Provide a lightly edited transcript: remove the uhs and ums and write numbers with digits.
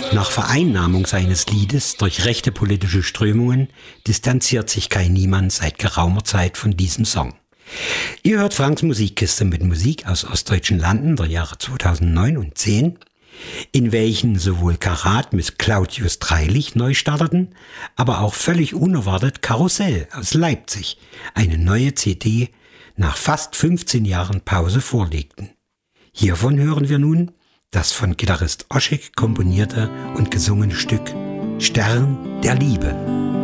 Nach Vereinnahmung seines Liedes durch rechte politische Strömungen distanziert sich Kai Niemann seit geraumer Zeit von diesem Song. Ihr hört Franks Musikkiste mit Musik aus ostdeutschen Landen der Jahre 2009 und 10, in welchen sowohl Karat mit Claudius Dreilich neu starteten, aber auch völlig unerwartet Karussell aus Leipzig eine neue CD nach fast 15 Jahren Pause vorlegten. Hiervon hören wir nun das von Gitarrist Oschek komponierte und gesungene Stück Stern der Liebe.